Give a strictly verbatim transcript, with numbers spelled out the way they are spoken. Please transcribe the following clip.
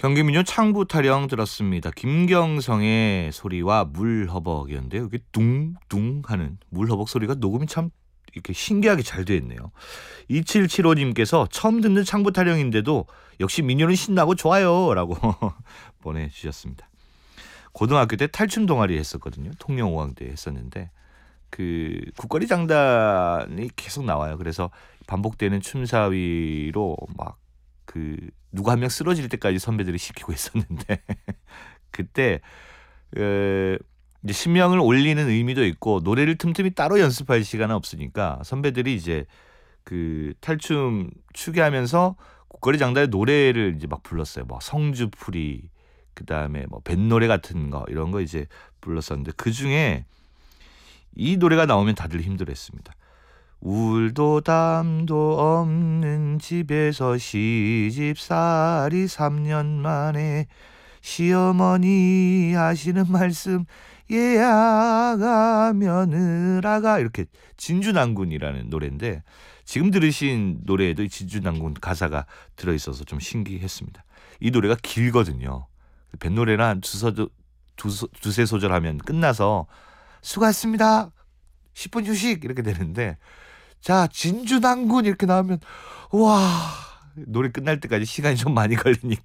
경기민요 창부 타령 들었습니다. 김경성의 소리와 물허벅이었는데요. 이게 둥둥 하는 물허벅 소리가 녹음이 참 이렇게 신기하게 잘 되어 있네요. 이칠칠오 님께서 처음 듣는 창부 타령인데도 역시 민요는 신나고 좋아요 라고 보내주셨습니다. 고등학교 때 탈춤 동아리 했었거든요. 통영오광대 했었는데 그 국거리 장단이 계속 나와요. 그래서 반복되는 춤사위로 막 그 누가 한 명 쓰러질 때까지 선배들이 시키고 있었는데 그때 에, 이제 신명을 올리는 의미도 있고 노래를 틈틈이 따로 연습할 시간은 없으니까 선배들이 이제 그 탈춤 추게 하면서 국거리 장단의 노래를 이제 막 불렀어요. 뭐 성주풀이 그다음에 뭐 뱃노래 같은 거 이런 거 이제 불렀었는데 그중에 이 노래가 나오면 다들 힘들어했습니다. 울도 담도 없는 집에서 시집살이 삼 년 만에 시어머니 하시는 말씀 얘아가 며느라가 이렇게 진주난군이라는 노래인데 지금 들으신 노래에도 진주난군 가사가 들어있어서 좀 신기했습니다. 이 노래가 길거든요. 뱃노래는 한 두서, 두, 두세 소절 하면 끝나서 수고하셨습니다. 십 분 휴식 이렇게 되는데 자 진주난군 이렇게 나오면 와 노래 끝날 때까지 시간이 좀 많이 걸리니까